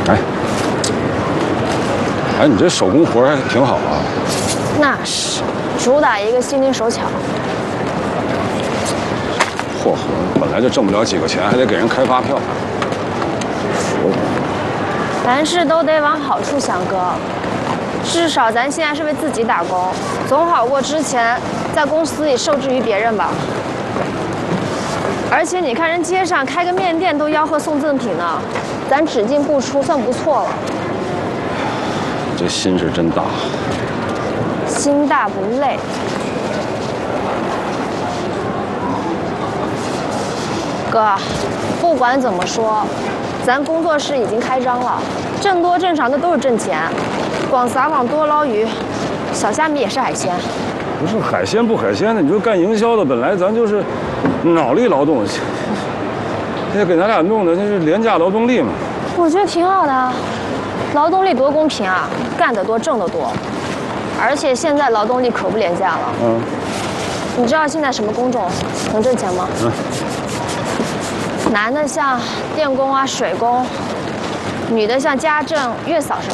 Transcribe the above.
哎，你这手工活还挺好啊。 那是，主打一个心灵手巧。 嚯嚯，本来就挣不了几个钱，还得给人开发票。 凡事都得往好处想，哥。至少咱现在是为自己打工，总好过之前在公司里受制于别人吧。而且你看人街上开个面店都吆喝送赠品呢，咱只进不出算不错了。 这心是真大。 心大不累。哥，不管怎么说，咱工作室已经开张了，挣多挣少那都是挣钱。广撒网多捞鱼，小虾米也是海鲜。 不是海鲜不海鲜的，你说干营销的本来咱就是脑力劳动，这给咱俩弄的那是廉价劳动力嘛。 我觉得挺好的，劳动力多公平啊，干得多挣得多。而且现在劳动力可不廉价了。你知道现在什么工种能挣钱吗？男的像电工啊、水工，女的像家政、月嫂什么。